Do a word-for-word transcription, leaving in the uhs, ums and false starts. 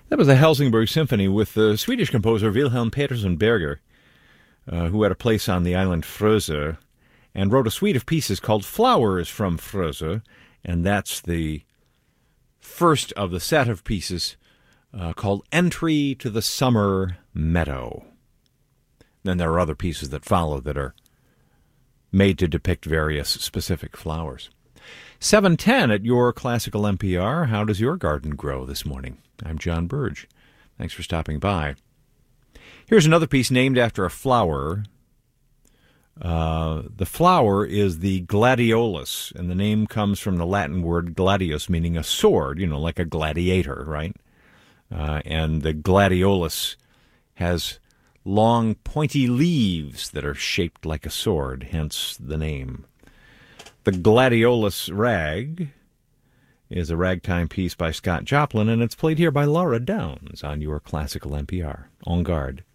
That was the Helsingborg Symphony with the Swedish composer Wilhelm Petersson Berger, uh, who had a place on the island Frösö, and wrote a suite of pieces called Flowers from Frösö, and that's the first of the set of pieces uh, called Entry to the Summer Meadow. Then there are other pieces that follow that are made to depict various specific flowers. seven ten at your Classical N P R. How does your garden grow this morning? I'm John Burge. Thanks for stopping by. Here's another piece named after a flower. Uh, the flower is the gladiolus, and the name comes from the Latin word gladius, meaning a sword, you know, like a gladiator, right? Uh, and the gladiolus has long, pointy leaves that are shaped like a sword, hence the name. The Gladiolus Rag is a ragtime piece by Scott Joplin, and it's played here by Laura Downs on your Classical N P R. En garde.